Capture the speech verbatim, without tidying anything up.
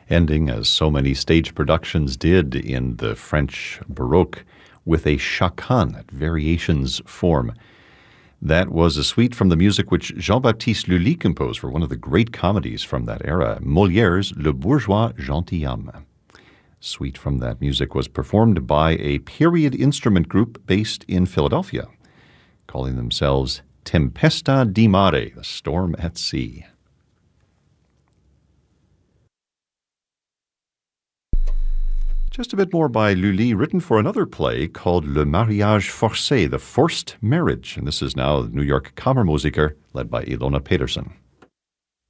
ending, as so many stage productions did in the French Baroque, with a chacan, that variations form. That was a suite from the music which Jean-Baptiste Lully composed for one of the great comedies from that era, Molière's Le Bourgeois Gentilhomme. Suite from that music was performed by a period instrument group based in Philadelphia, calling themselves Tempesta di Mare, the storm at sea. Just a bit more by Lully, written for another play called Le Mariage Forcé, the Forced Marriage. And this is now the New York Kammermusiker, led by Ilona Pedersen.